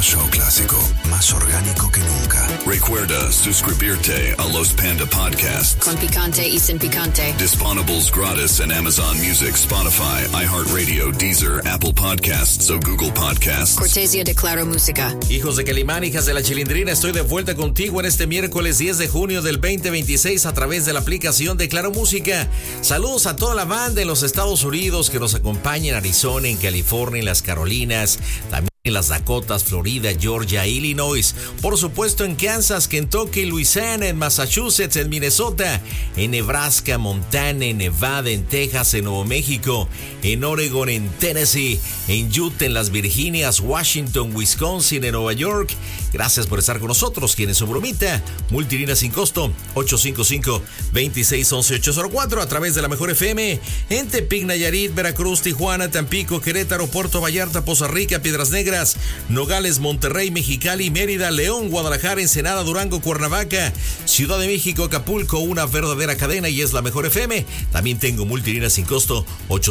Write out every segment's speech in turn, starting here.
show clásico, más orgánico que nunca. Recuerda suscribirte a Los Panda Podcasts. Con picante y sin picante. Disponibles gratis en Amazon Music, Spotify, iHeartRadio, Deezer, Apple Podcasts o Google Podcasts. Cortesía de Claro Música. Hijos de Calimán, hijas de la Chilindrina, estoy de vuelta contigo en este miércoles 10 de junio del 2026 a través de la aplicación de Claro Música. Saludos a toda la banda en los Estados Unidos que nos acompaña en Arizona, en California, en las Carolinas, también en las Dakotas, Florida, Georgia, Illinois, por supuesto en Kansas, Kentucky, Luisiana, en Massachusetts, en Minnesota, en Nebraska, Montana, en Nevada, en Texas, en Nuevo México, en Oregon, en Tennessee, en Utah, en las Virginias, Washington, Wisconsin, en Nueva York. Gracias por estar con nosotros. ¿Quién es su bromita? Multilínea sin costo, 855-2611-804 a través de la Mejor FM, en Tepic, Nayarit, Veracruz, Tijuana, Tampico, Querétaro, Puerto Vallarta, Poza Rica, Piedras Negras, Nogales, Monterrey, Mexicali, Mérida, León, Guadalajara, Ensenada, Durango, Cuernavaca, Ciudad de México, Acapulco, una verdadera cadena y es la Mejor FM. También tengo multilínea sin costo,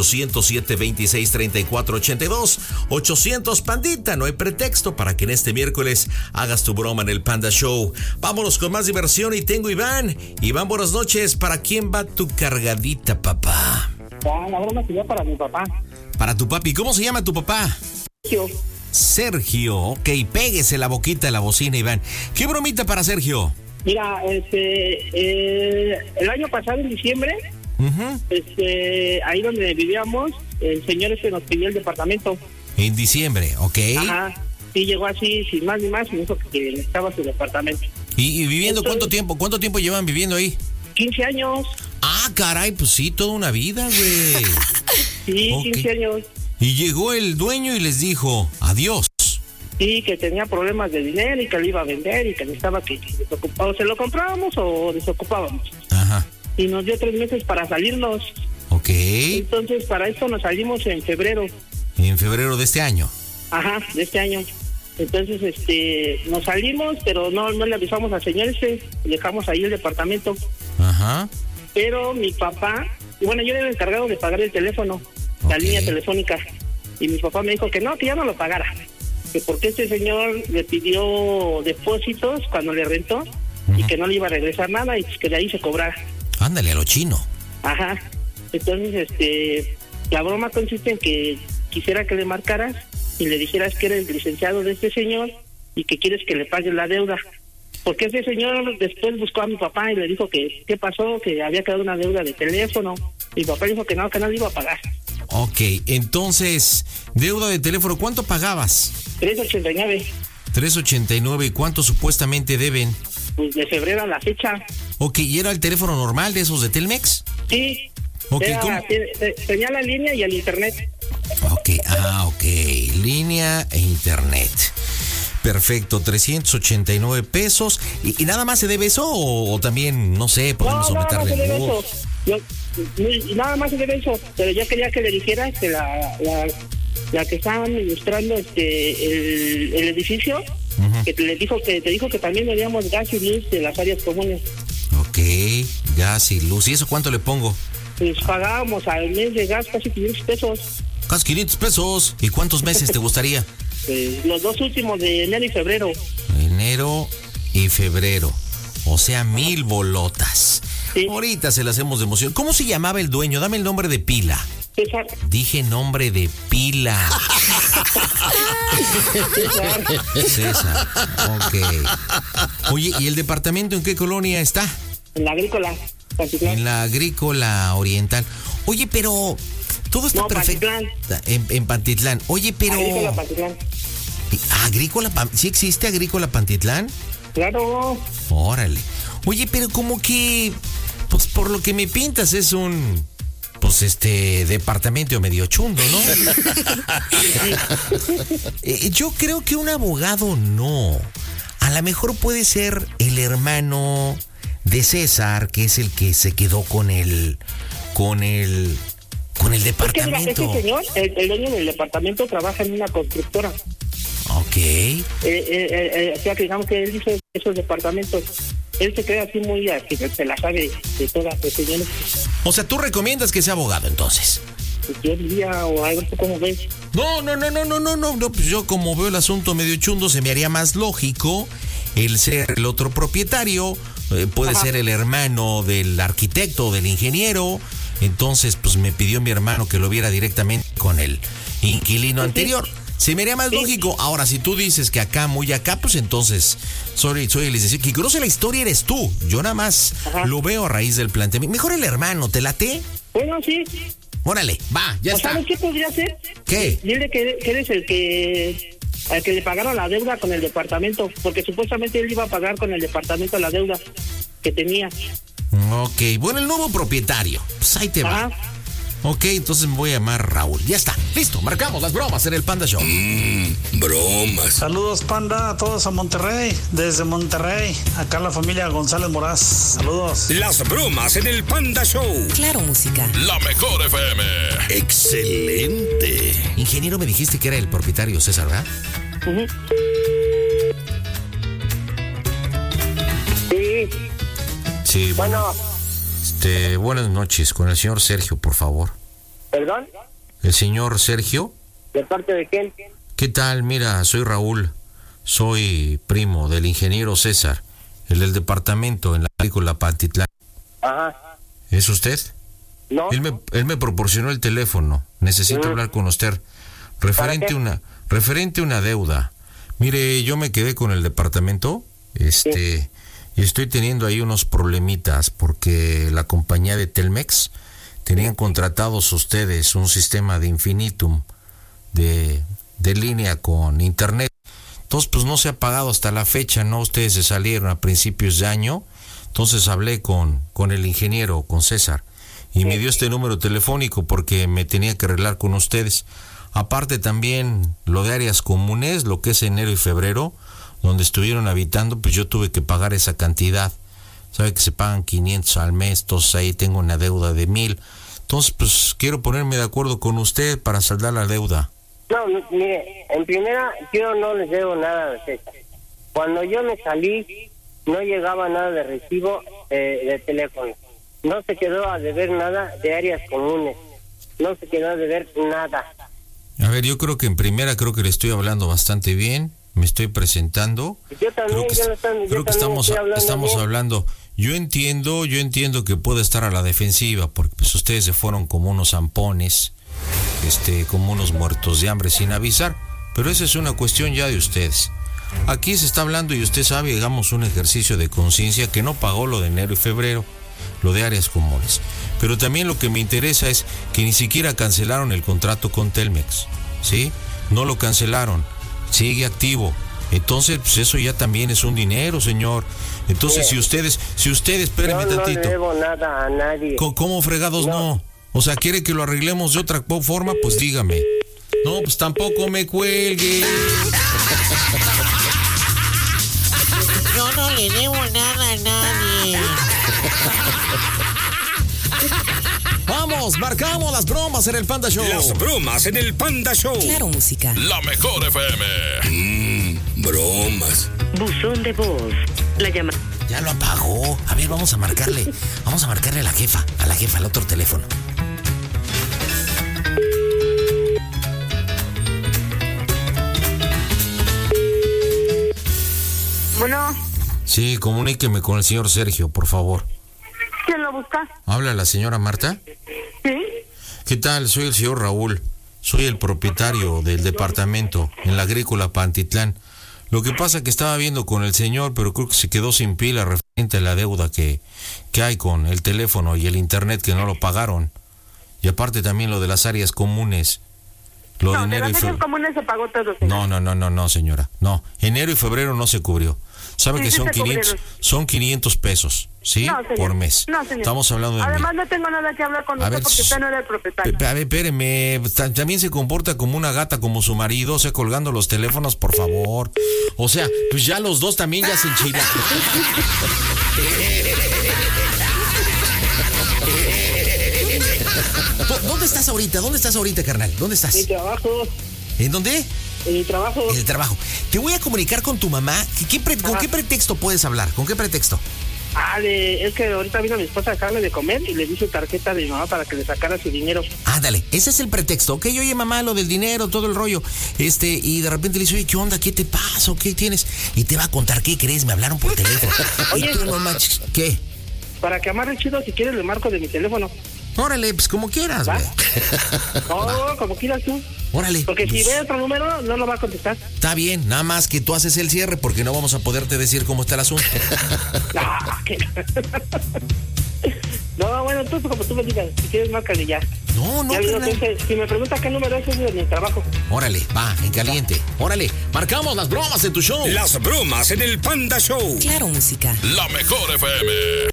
807-2634-82, 800 Pandita. No hay pretexto para que en este miércoles hagas tu broma en el Panda Show. Vámonos con más diversión y tengo Iván. Iván, buenas noches. ¿Para quién va tu cargadita, papá? La broma sería para mi papá. Para tu papi. ¿Cómo se llama tu papá? Sergio, ok, péguese la boquita de la bocina, Iván. ¿Qué bromita para Sergio? Mira, el año pasado, en diciembre, ahí donde vivíamos, el señor nos pidió el departamento. En diciembre, ok. Ajá, sí, llegó así, sin más ni más, y dijo que necesitaba su departamento. ¿Y viviendo cuánto tiempo llevan viviendo ahí? 15 años. Ah, caray, pues sí, toda una vida, güey. Sí, okay. 15 años. Y llegó el dueño y les dijo, adiós. Sí, que tenía problemas de dinero y que lo iba a vender y que necesitaba que o se lo comprábamos o desocupábamos. Ajá. Y nos dio 3 meses para salirnos. Ok. Entonces, para esto nos salimos en febrero. En febrero de este año. Ajá, de este año. Entonces, nos salimos, pero no le avisamos al señor dejamos ahí el departamento. Ajá. Pero mi papá, bueno, yo era el encargado de pagar el teléfono, la línea telefónica, y mi papá me dijo que ya no lo pagara, que porque este señor le pidió depósitos cuando le rentó y que no le iba a regresar nada y que de ahí se cobrara. Ándale, a lo chino. Ajá. Entonces, la broma consiste en que quisiera que le marcaras y le dijeras que eres el licenciado de este señor y que quieres que le pague la deuda. Porque ese señor después buscó a mi papá y le dijo que qué pasó, que había quedado una deuda de teléfono. Mi papá dijo que no le iba a pagar. Ok, entonces, deuda de teléfono, ¿cuánto pagabas? $389. $389, ¿y cuánto supuestamente deben? Pues de febrero a la fecha. Ok, ¿y era el teléfono normal de esos de Telmex? Sí. Okay, tenía la línea y el internet. Ok, línea e internet. Perfecto, $389. ¿Y nada más se debe eso o también, no sé, podemos aumentarle el luz? Nada más se debe eso, pero yo quería que le dijeras que la que estaban administrando el edificio, que te dijo que también le díamos gas y luz de las áreas comunes. Ok, gas y luz. ¿Y eso cuánto le pongo? Pues pagábamos al mes de gas casi $500. Casi $500. ¿Y cuántos meses te gustaría? Pues los 2 últimos de enero y febrero. Enero y febrero. O sea, 1,000 bolotas. Sí. Ahorita se las hacemos de emoción. ¿Cómo se llamaba el dueño? Dame el nombre de pila. César. Dije nombre de pila. César. Ok. Oye, ¿y el departamento en qué colonia está? En la Agrícola. En la Agrícola Oriental. Oye, pero todo está perfecto. En Pantitlán. Oye, pero... Agrícola Pantitlán. ¿Sí existe Agrícola Pantitlán? Claro. Órale. Oye, pero como que... Pues por lo que me pintas es un... Pues departamento medio chundo, ¿no? Yo creo que un abogado no. A lo mejor puede ser el hermano de César, que es el que se quedó con el departamento. Es que mira, ese señor, el dueño del departamento, trabaja en una constructora. Ok. O sea, que digamos que él hizo esos departamentos. Él se cree así muy, que se la sabe de todas las señores. O sea, ¿tú recomiendas que sea abogado entonces? yo diría, o algo, ¿cómo ves? No, pues yo como veo el asunto medio chundo, se me haría más lógico el ser el otro propietario, puede ser el hermano del arquitecto o del ingeniero. Entonces, pues me pidió mi hermano que lo viera directamente con el inquilino anterior. Se me haría más lógico. Ahora, si tú dices que acá, muy acá, pues entonces soy el licenciado. Quien conoce la historia eres tú. Yo nada más lo veo a raíz del planteamiento. Mejor el hermano, ¿te late? Bueno, sí. Órale, va, ya está. ¿Sabes qué podría hacer? ¿Qué? Dile que eres al que le pagaron la deuda con el departamento, porque supuestamente él iba a pagar con el departamento la deuda que tenía. Ok, bueno, el nuevo propietario. Pues ahí te va. Ok, entonces me voy a llamar Raúl. Ya está, listo, marcamos las bromas en el Panda Show. Bromas. Saludos, Panda, a todos a Monterrey. Desde Monterrey, acá la familia González Moraz. Saludos. Las bromas en el Panda Show. Claro Música. La mejor FM. Excelente. Ingeniero, me dijiste que era el propietario César, ¿verdad? Sí. Sí, bueno. Buenas noches, con el señor Sergio, por favor. ¿Perdón? ¿El señor Sergio? ¿De parte de quién? ¿Qué tal? Mira, soy Raúl. Soy primo del ingeniero César, el del departamento en la agrícola Pantitlán. Ajá. ¿Es usted? No. Él me proporcionó el teléfono. Necesito hablar con usted. Referente a una deuda. Mire, yo me quedé con el departamento. Y estoy teniendo ahí unos problemitas porque la compañía de Telmex tenían contratados ustedes un sistema de infinitum de línea con internet. Entonces, pues no se ha pagado hasta la fecha, ¿no? Ustedes se salieron a principios de año. Entonces hablé con el ingeniero, con César, y me dio este número telefónico porque me tenía que arreglar con ustedes. Aparte también lo de áreas comunes, lo que es enero y febrero, donde estuvieron habitando, pues yo tuve que pagar esa cantidad. Sabe que se pagan 500 al mes, entonces ahí tengo una deuda de 1,000. Entonces, pues quiero ponerme de acuerdo con usted para saldar la deuda. No, mire, en primera, yo no les debo nada de César. Cuando yo me salí, no llegaba nada de recibo de teléfono. No se quedó a deber nada de áreas comunes. No se quedó a deber nada. A ver, yo creo que en primera, creo que le estoy hablando bastante bien. Me estoy presentando. Yo también, creo que estamos hablando. Yo entiendo que puede estar a la defensiva, porque pues ustedes se fueron como unos zampones, como unos muertos de hambre sin avisar, pero esa es una cuestión ya de ustedes. Aquí se está hablando y usted sabe, hagamos un ejercicio de conciencia que no pagó lo de enero y febrero, lo de áreas comunes. Pero también lo que me interesa es que ni siquiera cancelaron el contrato con Telmex, ¿sí? No lo cancelaron. Sigue activo. Entonces, pues eso ya también es un dinero, señor. Entonces, si ustedes, espérenme tantito. No le debo nada a nadie. ¿Cómo fregados no? O sea, ¿quiere que lo arreglemos de otra forma? Pues dígame. No, pues tampoco me cuelgue. Yo no le debo nada a nadie. Vamos, marcamos las bromas en el Panda Show. Las bromas en el Panda Show. Claro Música. La mejor FM. Bromas. Buzón de voz. La llamada. Ya lo apagó. A ver, vamos a marcarle. Vamos a marcarle a la jefa, al otro teléfono. Bueno. Sí, comuníqueme con el señor Sergio, por favor. ¿Quién lo busca? ¿Habla la señora Marta? Sí. ¿Qué tal? Soy el señor Raúl. Soy el propietario del departamento en la agrícola Pantitlán. Lo que pasa es que estaba viendo con el señor, pero creo que se quedó sin pila referente a la deuda que hay con el teléfono y el internet que no lo pagaron. Y aparte también lo de las áreas comunes. Lo de enero de las áreas comunes se pagó todo, señor. No, señora. No, enero y febrero no se cubrió. ¿Sabe que son 500 pesos, ¿sí? No, señor. Por mes. No, señor. Estamos hablando de... Además, no tengo nada que hablar con usted porque usted no era el propietario. A ver, espéreme. También se comporta como una gata, como su marido, o sea, colgando los teléfonos, por favor. O sea, pues ya los dos también ya se enchilan. ¿Dónde estás ahorita, carnal? ¿Dónde estás? En trabajo. ¿En dónde? En el trabajo. En el trabajo. Te voy a comunicar con tu mamá. ¿Con qué pretexto puedes hablar? ¿Con qué pretexto? Es que ahorita vino mi esposa a dejarme de comer y le di su tarjeta de mi mamá para que le sacara su dinero. Ándale, ese es el pretexto, ¿ok? Oye, mamá, lo del dinero, todo el rollo. Y de repente le dice, oye, ¿qué onda? ¿Qué te pasa? ¿Qué tienes? Y te va a contar, ¿qué crees? Me hablaron por teléfono. Oye, tú no manches, ¿qué? Para que amarre chido, si quieres le marco de mi teléfono. Órale, pues como quieras, güey. No, como quieras tú. Órale. Porque pues, si ve otro número, no lo va a contestar. Está bien, nada más que tú haces el cierre porque no vamos a poderte decir cómo está el asunto. No, bueno, tú como tú me digas, si quieres márcale ya. No, ya si me pregunta qué número es de mi trabajo. Órale, va, en caliente. Órale, marcamos las bromas en tu show. Las bromas en el Panda Show. Claro Música. La mejor FM.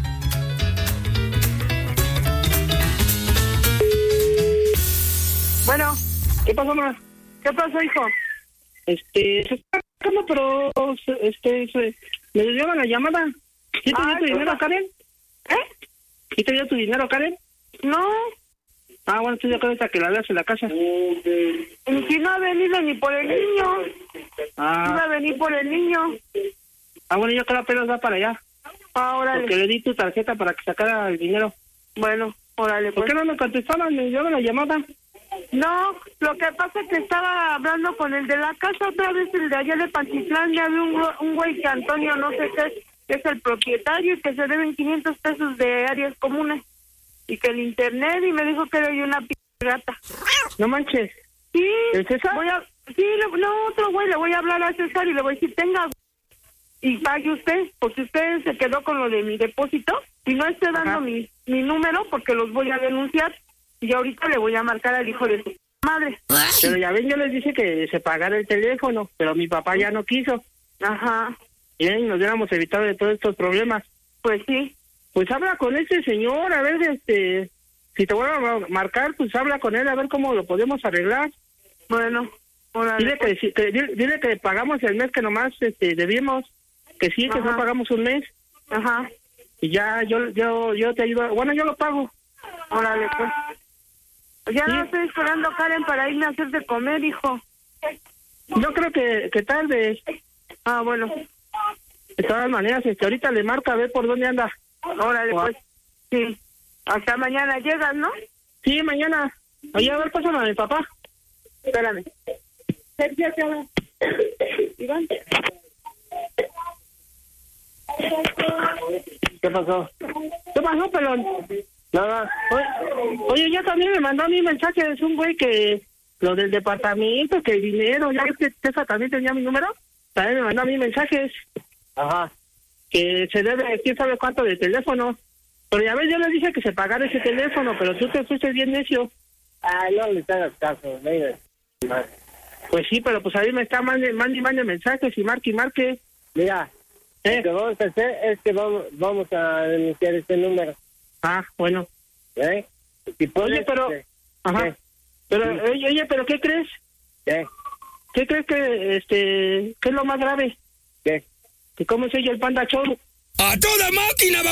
Bueno, ¿Qué pasó, mamá? ¿qué pasó, hijo? Se está marcando, pero me dieron la llamada. ¿Sí te dio tu dinero, Karen? ¿Sí te dio tu dinero, Karen? No. Bueno, estoy de acuerdo hasta que la veas en la casa. Si no ha venido ni por el niño. No va a venir por el niño. Bueno, yo creo que apenas va para allá. Órale. Porque le di tu tarjeta para que sacara el dinero. Bueno, órale. ¿Por qué no me contestaban? Me dieron la llamada. No, lo que pasa es que estaba hablando con el de la casa otra vez, el de allá de Pantitlán. Ya había un güey que Antonio, no sé qué, que es el propietario y que se deben 500 pesos de áreas comunes. Y que el internet, y me dijo que era yo una pirata. No manches. Sí. ¿El César? Otro güey, le voy a hablar a César y le voy a decir, tenga y pague usted, porque usted se quedó con lo de mi depósito y no esté dando mi número porque los voy a denunciar. Y ahorita le voy a marcar al hijo de su madre. Pero ya ven, yo les dije que se pagara el teléfono, pero mi papá ya no quiso. Ajá. Y nos hubiéramos evitado de todos estos problemas. Pues sí. Pues habla con ese señor, a ver, si te vuelvo a marcar, pues habla con él, a ver cómo lo podemos arreglar. Bueno, dile dile que pagamos el mes que nomás debimos, que sí, que no pagamos un mes. Ajá. Y ya yo te ayudo, bueno, yo lo pago. Órale, pues. Ya ¿Sí? no estoy esperando, Karen, para irme a hacer de comer, hijo. Yo creo que tarde. Bueno. De todas maneras, ahorita le marca a ver por dónde anda. Órale, pues. Sí. Hasta mañana llegas, ¿no? Sí, mañana. Oye, a ver, pásame a mi papá. Espérame. Sergio, ¿qué habla? Iván. ¿Qué pasó? ¿Qué pasó, pelón? Nada. Oye, ya también me mandó a mí mensaje, es un güey que lo del departamento, que el dinero, ya ves que César también tenía mi número, también me mandó a mí mensajes. Ajá. Que se debe quién sabe cuánto de teléfono. Pero ya ves, yo le dije que se pagara ese teléfono, pero tú te fuiste bien necio. No le hagas caso, mira. Pues sí, pero pues ahí me está mande mensajes y marque. Mira, lo que vamos a hacer es que vamos a denunciar este número. Bueno. Si puedes, oye, pero... Ajá. Pero, oye, ¿pero qué crees? ¿Qué crees que, qué es lo más grave? ¿Qué? Que cómo soy yo el Panda Show. ¡A toda máquina!